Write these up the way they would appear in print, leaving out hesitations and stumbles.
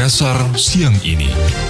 Makassar siang ini.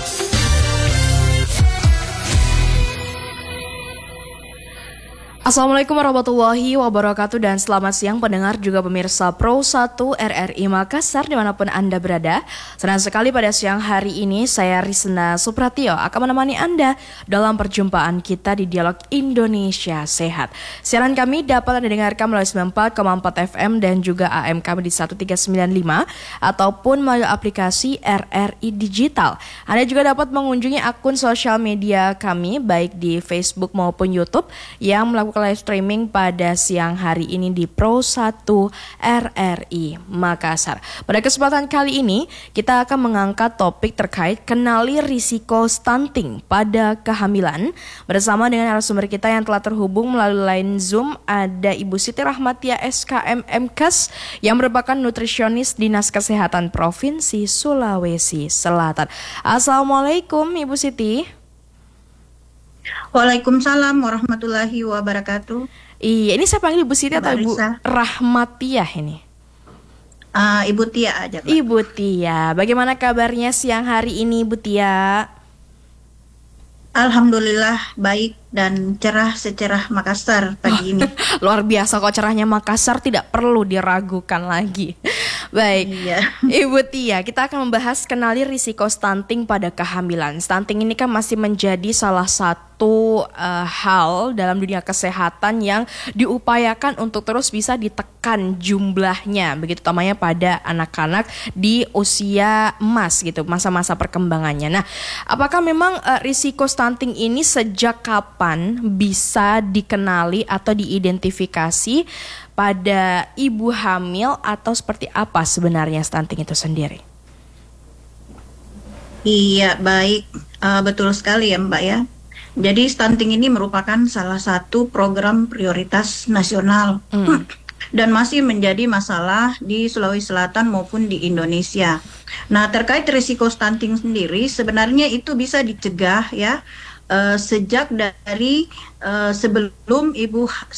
Assalamualaikum warahmatullahi wabarakatuh dan selamat siang pendengar juga pemirsa Pro 1 RRI Makassar dimanapun Anda berada. Senang sekali pada siang hari ini saya Risna Supratio akan menemani Anda dalam perjumpaan kita di Dialog Indonesia Sehat. Siaran kami dapat Anda dengarkan melalui 94,4 FM dan juga AM kami di 1395 ataupun melalui aplikasi RRI Digital. Anda juga dapat mengunjungi akun sosial media kami baik di Facebook maupun YouTube yang melakukan live streaming pada siang hari ini di Pro 1 RRI Makassar. Pada kesempatan kali ini kita akan mengangkat topik terkait kenali risiko stunting pada kehamilan bersama dengan narasumber kita yang telah terhubung melalui line Zoom. Ada Ibu Siti Rahmatia SKM MKes yang merupakan nutrisionis Dinas Kesehatan Provinsi Sulawesi Selatan. Assalamualaikum Ibu Siti. Waalaikumsalam warahmatullahi wabarakatuh. Iya, ini saya panggil Ibu Siti atau Ibu Rahmatiah ini? Ibu Tia aja, Pak. Ibu Tia, bagaimana kabarnya siang hari ini, Ibu Tia? Alhamdulillah baik dan cerah secerah Makassar pagi ini. Luar biasa kok cerahnya Makassar, tidak perlu diragukan lagi. Baik, Iya. Ibu Tia, kita akan membahas kenali risiko stunting pada kehamilan. Stunting ini kan masih menjadi salah satu hal dalam dunia kesehatan yang diupayakan untuk terus bisa ditekan jumlahnya, begitu utamanya pada anak-anak di usia emas gitu, masa-masa perkembangannya. Nah, apakah memang risiko stunting ini sejak kapan bisa dikenali atau diidentifikasi pada ibu hamil atau seperti apa sebenarnya stunting itu sendiri? Iya, baik. Betul sekali ya, Mbak ya. Jadi stunting ini merupakan salah satu program prioritas nasional dan masih menjadi masalah di Sulawesi Selatan maupun di Indonesia. Nah, terkait risiko stunting sendiri sebenarnya itu bisa dicegah ya sejak dari sebelum ibu